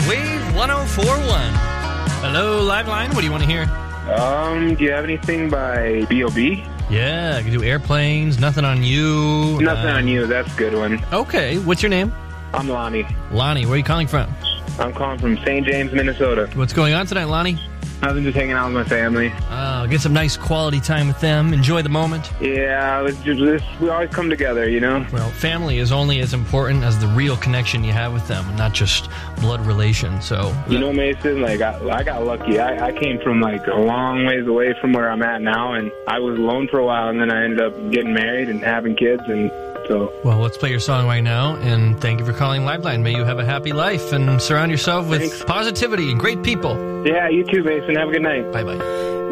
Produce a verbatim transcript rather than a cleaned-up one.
Wave one oh four point one. Hello, Liveline. What do you want to hear? Um, do you have anything by B O B? Yeah, I can do Airplanes, Nothing on You. Nothing uh, on You. That's a good one. Okay, what's your name? I'm Lonnie. Lonnie, where are you calling from? I'm calling from Saint James, Minnesota. What's going on tonight, Lonnie? Nothing, just hanging out with my family. Uh, get some nice quality time with them. Enjoy the moment. Yeah, it's just, it's, we always come together, you know? Well, family is only as important as the real connection you have with them, and not just blood relation. So, you know, Mason, like, I, I got lucky. I, I came from, like, a long ways away from where I'm at now, and I was alone for a while, and then I ended up getting married and having kids, and so... Well, let's play your song right now, and thank you for calling Liveline. May you have a happy life, and surround yourself with Thanks. positivity and great people. Yeah, you too, Mason. Have a good night. Bye-bye.